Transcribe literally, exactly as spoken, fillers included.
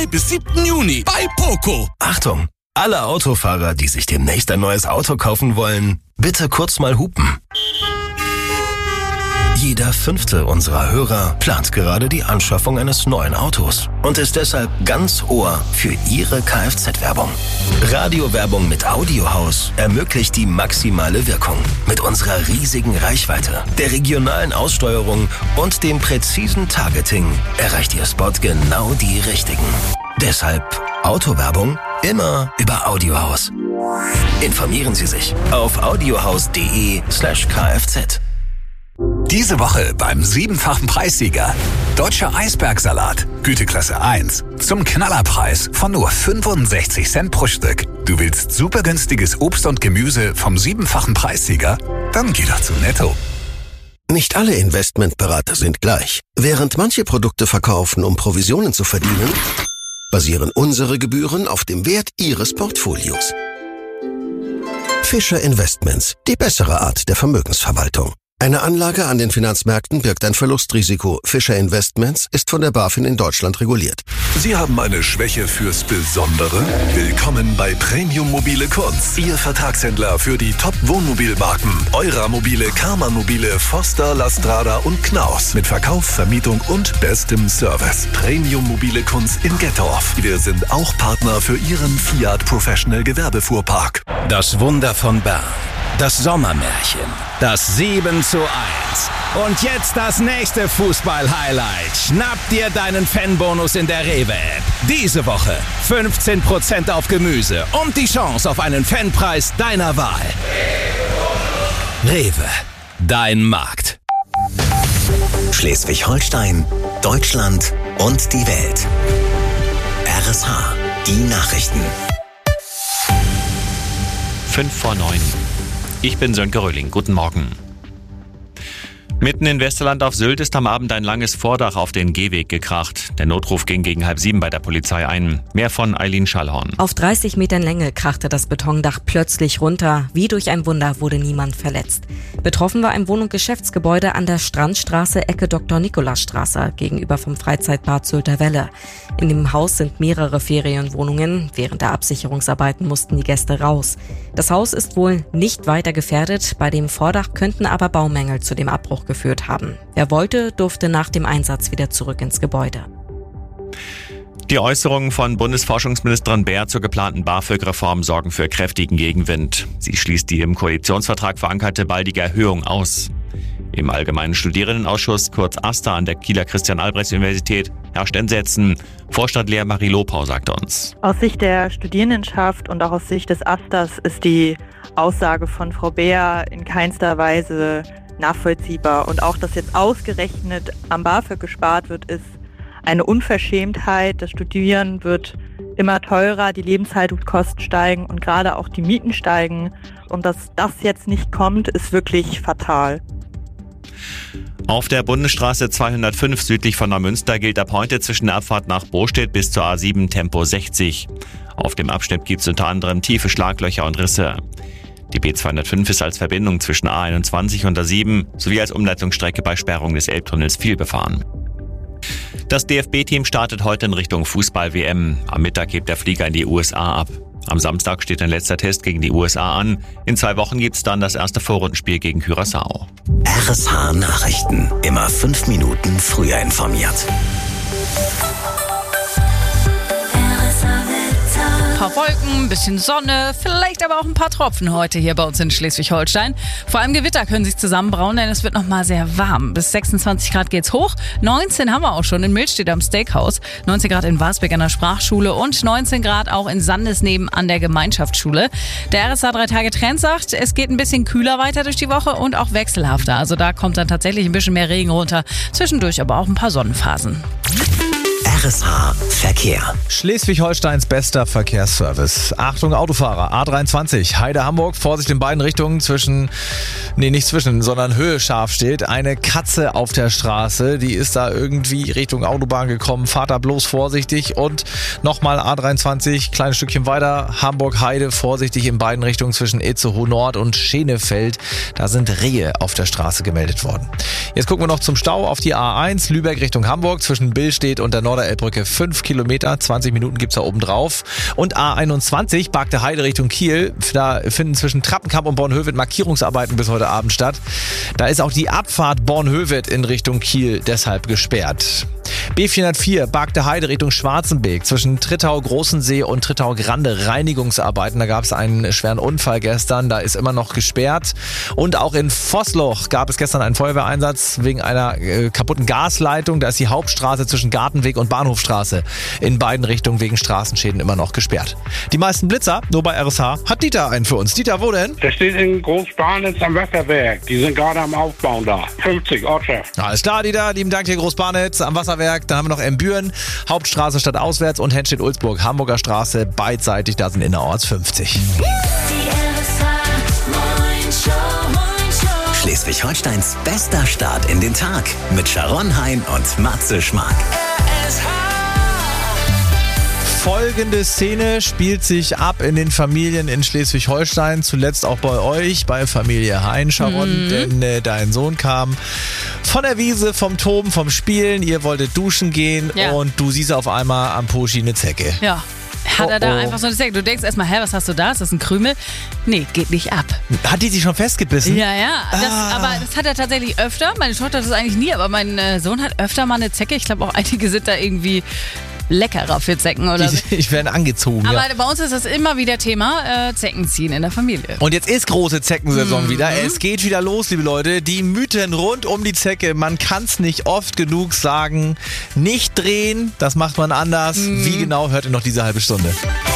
Bis siebten Juni bei Poco. Achtung! Alle Autofahrer, die sich demnächst ein neues Auto kaufen wollen, bitte kurz mal hupen. Jeder fünfte unserer Hörer plant gerade die Anschaffung eines neuen Autos und ist deshalb ganz Ohr für Ihre Kfz-Werbung. Radiowerbung mit Audiohaus ermöglicht die maximale Wirkung. Mit unserer riesigen Reichweite, der regionalen Aussteuerung und dem präzisen Targeting erreicht Ihr Spot genau die Richtigen. Deshalb Autowerbung immer über Audiohaus. Informieren Sie sich auf audiohaus.de slash kfz. Diese Woche beim siebenfachen Preissieger. Deutscher Eisbergsalat, Güteklasse eins. Zum Knallerpreis von nur fünfundsechzig Cent pro Stück. Du willst super günstiges Obst und Gemüse vom siebenfachen Preissieger? Dann geh doch zu Netto. Nicht alle Investmentberater sind gleich. Während manche Produkte verkaufen, um Provisionen zu verdienen, basieren unsere Gebühren auf dem Wert Ihres Portfolios. Fischer Investments, die bessere Art der Vermögensverwaltung. Eine Anlage an den Finanzmärkten birgt ein Verlustrisiko. Fischer Investments ist von der BaFin in Deutschland reguliert. Sie haben eine Schwäche fürs Besondere? Willkommen bei Premium Mobile Kunz. Ihr Vertragshändler für die Top-Wohnmobilmarken Eura Mobile, Karmann Mobile, Foster, Lastrada und Knaus. Mit Verkauf, Vermietung und bestem Service. Premium Mobile Kunz in Gettorf. Wir sind auch Partner für Ihren Fiat Professional Gewerbefuhrpark. Das Wunder von Bern. Das Sommermärchen. Das sieben zu eins. Und jetzt das nächste Fußball-Highlight. Schnapp dir deinen Fanbonus in der Rewe-App. Diese Woche fünfzehn Prozent auf Gemüse und die Chance auf einen Fanpreis deiner Wahl. Rewe, dein Markt. Schleswig-Holstein, Deutschland und die Welt. R S H, die Nachrichten. Fünf vor neun. Ich bin Sönke Röhling. Guten Morgen. Mitten in Westerland auf Sylt ist am Abend ein langes Vordach auf den Gehweg gekracht. Der Notruf ging gegen halb sieben bei der Polizei ein. Mehr von Eileen Schallhorn. Auf dreißig Metern Länge krachte das Betondach plötzlich runter. Wie durch ein Wunder wurde niemand verletzt. Betroffen war ein Wohn- und Geschäftsgebäude an der Strandstraße Ecke Doktor Nikolausstraße gegenüber vom Freizeitbad Sylter Welle. In dem Haus sind mehrere Ferienwohnungen. Während der Absicherungsarbeiten mussten die Gäste raus. Das Haus ist wohl nicht weiter gefährdet. Bei dem Vordach könnten aber Baumängel zu dem Abbruch geführt haben. Wer wollte, durfte nach dem Einsatz wieder zurück ins Gebäude. Die Äußerungen von Bundesforschungsministerin Baer zur geplanten BAföG-Reform sorgen für kräftigen Gegenwind. Sie schließt die im Koalitionsvertrag verankerte baldige Erhöhung aus. Im Allgemeinen Studierendenausschuss, kurz AStA an der Kieler Christian-Albrechts-Universität, herrscht Entsetzen. Vorstandslehrer Marie Lopau sagt uns. Aus Sicht der Studierendenschaft und auch aus Sicht des AStAs ist die Aussage von Frau Baer in keinster Weise nachvollziehbar. Und auch, dass jetzt ausgerechnet am BAföG gespart wird, ist eine Unverschämtheit. Das Studieren wird immer teurer, die Lebenshaltungskosten steigen und gerade auch die Mieten steigen. Und dass das jetzt nicht kommt, ist wirklich fatal. Auf der Bundesstraße zweihundertfünf südlich von Neumünster gilt ab heute zwischen der Abfahrt nach Bostedt bis zur A sieben Tempo sechzig. Auf dem Abschnitt gibt es unter anderem tiefe Schlaglöcher und Risse. Die B zweihundertfünf ist als Verbindung zwischen A einundzwanzig und A sieben sowie als Umleitungsstrecke bei Sperrung des Elbtunnels viel befahren. Das D F B-Team startet heute in Richtung Fußball-W M. Am Mittag hebt der Flieger in die U S A ab. Am Samstag steht ein letzter Test gegen die U S A an. In zwei Wochen gibt es dann das erste Vorrundenspiel gegen Curaçao. R S H Nachrichten. Immer fünf Minuten früher informiert. Ein paar Wolken, ein bisschen Sonne, vielleicht aber auch ein paar Tropfen heute hier bei uns in Schleswig-Holstein. Vor allem Gewitter können sich zusammenbrauen, denn es wird noch mal sehr warm. Bis sechsundzwanzig Grad geht's hoch. neunzehn haben wir auch schon in Milstedt am Steakhouse, neunzehn Grad in Warsbeck an der Sprachschule und neunzehn Grad auch in Sandesneben an der Gemeinschaftsschule. Der R S H drei Tage Trend sagt, es geht ein bisschen kühler weiter durch die Woche und auch wechselhafter. Also da kommt dann tatsächlich ein bisschen mehr Regen runter, zwischendurch aber auch ein paar Sonnenphasen. R S H Verkehr. Schleswig-Holsteins bester Verkehrsservice. Achtung Autofahrer, A dreiundzwanzig, Heide Hamburg, Vorsicht in beiden Richtungen zwischen, nee nicht zwischen, sondern Höhe scharf steht. Eine Katze auf der Straße, die ist da irgendwie Richtung Autobahn gekommen. Fahrt da bloß vorsichtig und nochmal A dreiundzwanzig, kleines Stückchen weiter, Hamburg-Heide, vorsichtig in beiden Richtungen zwischen Itzehoe Nord und Schenefeld. Da sind Rehe auf der Straße gemeldet worden. Jetzt gucken wir noch zum Stau auf die A eins, Lübeck Richtung Hamburg, zwischen Billstedt und der Norderelbe Elbbrücke fünf Kilometer, zwanzig Minuten gibt's da oben drauf. Und A einundzwanzig, Barkte Heide Richtung Kiel. Da finden zwischen Trappenkamp und Bornhöved Markierungsarbeiten bis heute Abend statt. Da ist auch die Abfahrt Bornhöved in Richtung Kiel deshalb gesperrt. B vierhundertvier, Barkte Heide Richtung Schwarzenbeek. Zwischen Trittau Großensee und Trittau Grande Reinigungsarbeiten. Da gab es einen schweren Unfall gestern. Da ist immer noch gesperrt. Und auch in Vossloch gab es gestern einen Feuerwehreinsatz wegen einer äh, kaputten Gasleitung. Da ist die Hauptstraße zwischen Gartenweg und Bahnhofstraße in beiden Richtungen wegen Straßenschäden immer noch gesperrt. Die meisten Blitzer, nur bei R S H, hat Dieter einen für uns. Dieter, wo denn? Der steht in Großbarnitz am Wasserwerk. Die sind gerade am Aufbauen da. fünfzig Ortschaft. Alles klar, Dieter. Lieben Dank dir, Großbarnitz am Wasserwerk. Dann haben wir noch Embüren, Hauptstraße statt auswärts und Henstedt-Ulzburg, Hamburger Straße, beidseitig, da sind innerorts fünfzig. Schleswig-Holsteins bester Start in den Tag mit Sharon Hein und Matze Schmark. Folgende Szene spielt sich ab in den Familien in Schleswig-Holstein, zuletzt auch bei euch, bei Familie Hein, Sharon, mhm. denn äh, dein Sohn kam von der Wiese, vom Toben, vom Spielen, ihr wolltet duschen gehen ja. und du siehst auf einmal am Poschi eine Zecke. Ja. Hat er da oh, oh. einfach so eine Zecke. Du denkst erstmal, hä, was hast du da? Ist das ein Krümel? Nee, geht nicht ab. Hat die sich schon festgebissen? Ja, ja. Das, ah. Aber das hat er tatsächlich öfter. Meine Tochter hat das eigentlich nie, aber mein äh, Sohn hat öfter mal eine Zecke. Ich glaube auch einige sind da irgendwie leckerer für Zecken oder so. Ich, ich werde angezogen. Aber ja. bei uns ist das immer wieder Thema, äh, Zecken ziehen in der Familie. Und jetzt ist große Zeckensaison mhm. wieder. Es geht wieder los, liebe Leute. Die Mythen rund um die Zecke, man kann es nicht oft genug sagen. Nicht drehen, das macht man anders. Mhm. Wie genau, hört ihr noch diese halbe Stunde.